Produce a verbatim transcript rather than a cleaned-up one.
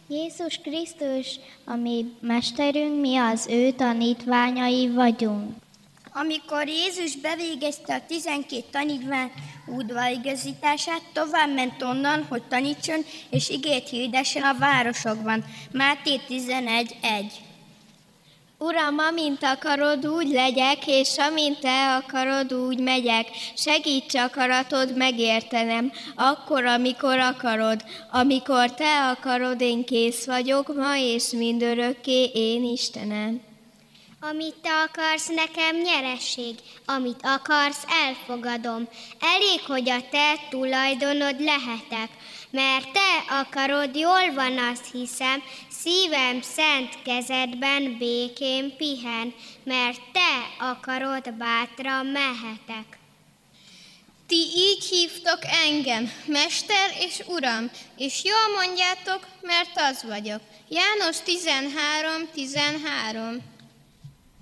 Jézus Krisztus, a mi mesterünk, mi az ő tanítványai vagyunk. Amikor Jézus bevégezte a tizenkét tanítvány udvarigazítását, tovább ment onnan, hogy tanítson és igét hirdessen a városokban. Máté tizenegy egy. Uram, amint akarod, úgy legyek, és amint te akarod, úgy megyek. Segíts akaratod megértenem, akkor, amikor akarod. Amikor te akarod, én kész vagyok, ma és mindörökké, én Istenem. Amit te akarsz, nekem nyeresség, amit akarsz, elfogadom. Elég, hogy a te tulajdonod lehetek, mert te akarod, jól van, azt hiszem, szívem szent kezedben békén pihen, mert te akarod, bátran mehetek. Ti így hívtok engem, Mester és Uram, és jól mondjátok, mert az vagyok. János tizenhárom tizenhárom.